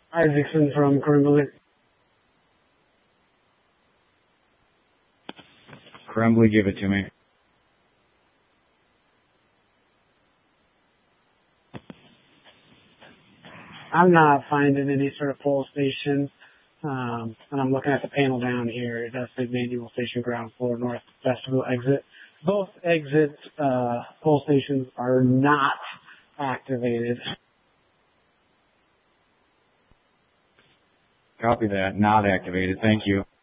Isaacson from Crumbly. Crumbly, give it to me. I'm not finding any sort of pole stations. And I'm looking at the panel down here. It does say manual station ground floor north vestibule exit. Both exit pole stations are not activated. Copy that. Not activated. Thank you.